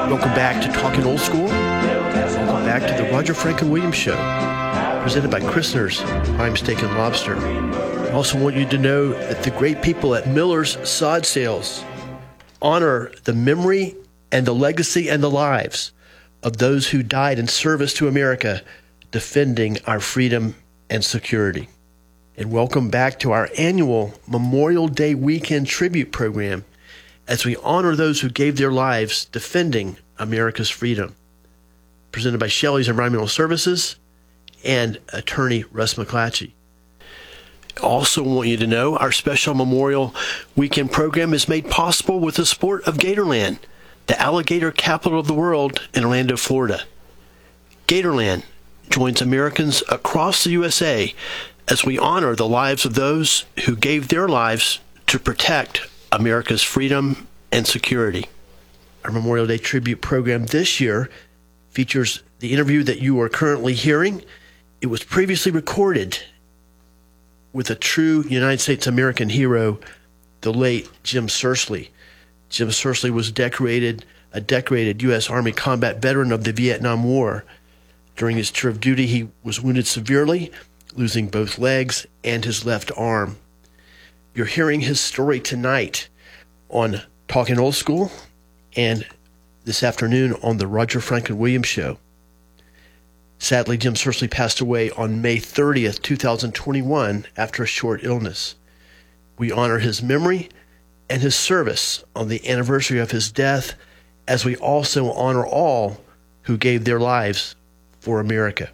Welcome back to Talking Old School. Welcome back to the Roger Franklin Williams Show, presented by Christner's Prime Steak and Lobster. I also want you to know that the great people at Miller's Sod Sales honor the memory and the legacy and the lives of those who died in service to America, defending our freedom and security. And welcome back to our annual Memorial Day weekend tribute program as we honor those who gave their lives defending America's freedom. Presented by Shelley's Environmental Services and attorney Russ McClatchy. Also want you to know our special Memorial Weekend program is made possible with the support of Gatorland, the alligator capital of the world in Orlando, Florida. Gatorland joins Americans across the USA as we honor the lives of those who gave their lives to protect America's freedom and security. Our Memorial Day tribute program this year features the interview that you are currently hearing. It was previously recorded with a true United States American hero, the late Jim Searsley. Jim Searsley was a decorated U.S. Army combat veteran of the Vietnam War. During his tour of duty, he was wounded severely, losing both legs and his left arm. You're hearing his story tonight on Talking Old School and this afternoon on the Roger Franklin Williams Show. Sadly, Jim Searsley passed away on May 30th, 2021 after a short illness. We honor his memory and his service on the anniversary of his death, as we also honor all who gave their lives for America.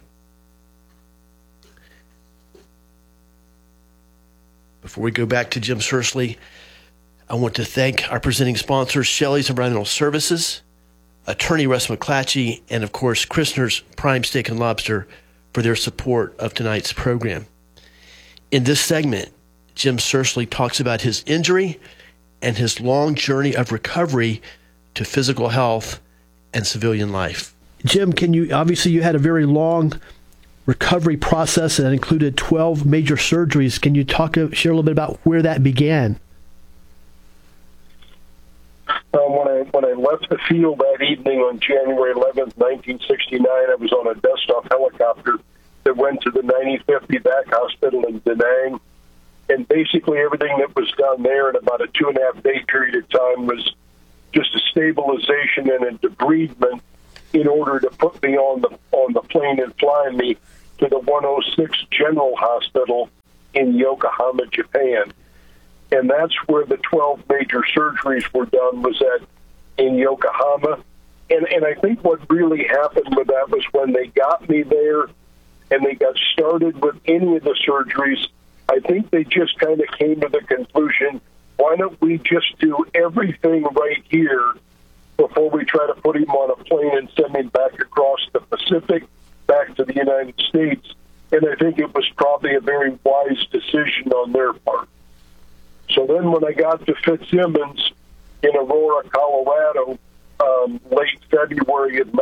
Before we go back to Jim Searsley, I want to thank our presenting sponsors, Shelley's Environmental Services, attorney Russ McClatchy, and of course, Christner's Prime Steak and Lobster for their support of tonight's program. In this segment, Jim Searsley talks about his injury and his long journey of recovery to physical health and civilian life. Jim, obviously you had a very long recovery process that included 12 major surgeries. Can you share a little bit about where that began? When I left the field that evening on January 11th, 1969, I was on a dust-off helicopter that went to the 95th Evac Hospital in Da Nang. And basically everything that was done there in about a 2.5-day period of time was just a stabilization and a debridement in order to put me on the plane and fly me to the 106 General Hospital in Yokohama, Japan. And that's where the 12 major surgeries were done, was in Yokohama. And I think what really happened with that was when they got me there and they got started with any of the surgeries, I think they just kind of came to the conclusion, why don't we just do everything right here before we try to put him on a plane and send him back across the Pacific, back to the United States. And I think it was probably a very wise decision on their part. So then when I got to Fitzsimmons in Aurora, Colorado, late February of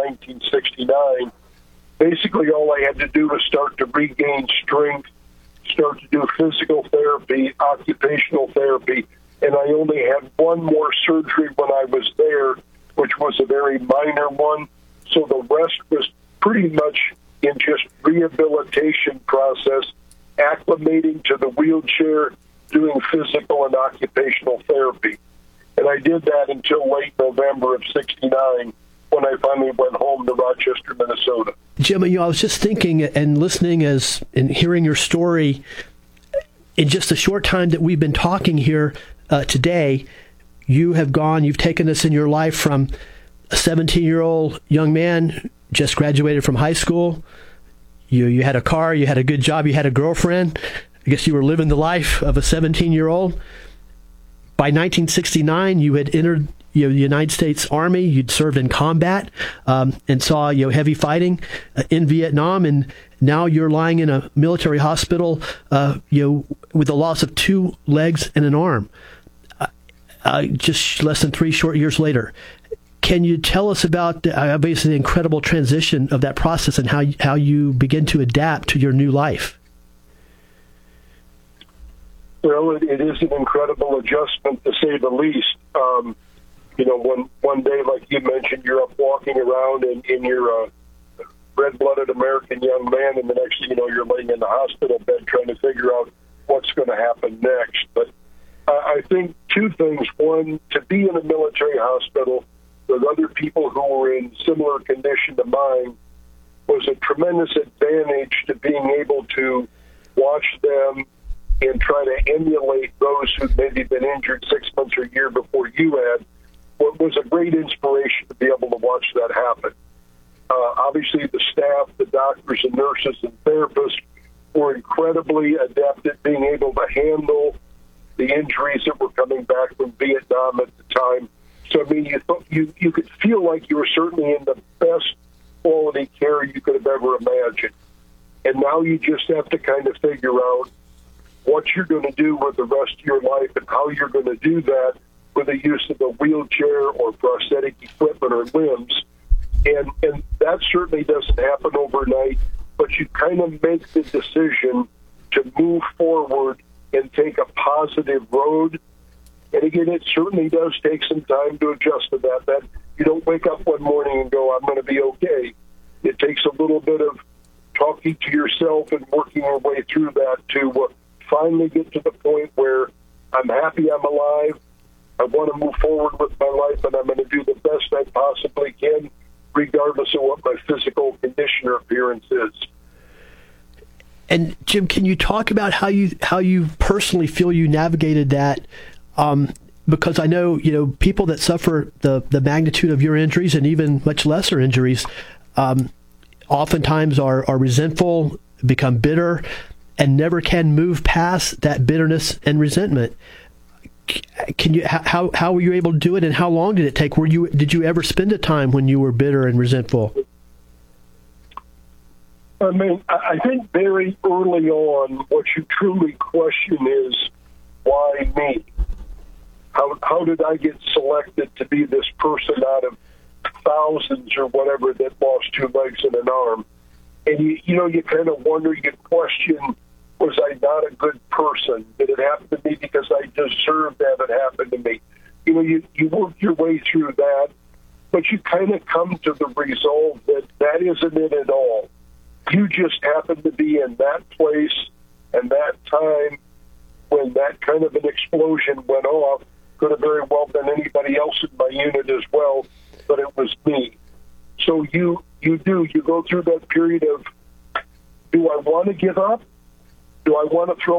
1969, basically all I had to do was start to regain strength, start to do physical therapy, occupational therapy, and I only had one more surgery when I was there, which was a very minor one. So the rest was pretty much in just rehabilitation process, acclimating to the wheelchair, doing physical and occupational therapy. And I did that until late November of 69, when I finally went home to Rochester, Minnesota. Jim, I was just thinking and listening and hearing your story. In just a short time that we've been talking here today, you've taken us in your life from a 17-year-old young man, just graduated from high school. You had a car, you had a good job, you had a girlfriend. I guess you were living the life of a 17-year-old. By 1969, you had entered the United States Army. You'd served in combat and saw heavy fighting in Vietnam, and now you're lying in a military hospital with the loss of 2 legs and an arm. Just less than 3 short years later. Can you tell us about obviously the incredible transition of that process and how you begin to adapt to your new life? Well, it is an incredible adjustment, to say the least. one day, like you mentioned, you're up walking around and you're a red-blooded American young man, and the next thing you know, you're laying in the hospital bed trying to figure out what's going to happen next. But I think two things. One, to be in a military hospital with other people who were in similar condition to mine was a tremendous advantage to being able to watch them and try to emulate those who'd maybe been injured 6 months or a year before you had. What was a great inspiration to be able to watch that happen. Obviously, the staff, the doctors and nurses and therapists were incredibly adept at being able to handle the injuries that were coming back from Vietnam at the time. So, I mean, you could feel like you were certainly in the best quality care you could have ever imagined. And now you just have to kind of figure out what you're going to do with the rest of your life and how you're going to do that with the use of a wheelchair or prosthetic equipment or limbs. And that certainly doesn't happen overnight, but you kind of make the decision to move forward and take a positive road. And again, it certainly does take some time to adjust to that. That you don't wake up one morning and go, I'm going to be okay. It takes a little bit of talking to yourself and working your way through that to finally get to the point where I'm happy I'm alive. I want to move forward with my life, and I'm going to do the best I possibly can, regardless of what my physical condition or appearance is. And Jim, can you talk about how you personally feel you navigated that? Because I know, people that suffer the magnitude of your injuries and even much lesser injuries, oftentimes are resentful, become bitter, and never can move past that bitterness and resentment. Can you? How were you able to do it, and how long did it take? Did you ever spend a time when you were bitter and resentful? I mean, I think very early on, what you truly question is, why me? How did I get selected to be this person out of thousands or whatever that lost 2 legs and an arm? And you kind of wonder, you question, was I not a good person? Did it happen to me because I deserved to have it happen to me? You work your way through that, but you kind of come to the resolve that isn't it at all. You just happen to be in that place and that time when that kind of an explosion went off. Could have very well been anybody else in my unit as well, but it was me. So you go through that period of, do I want to give up? Do I want to throw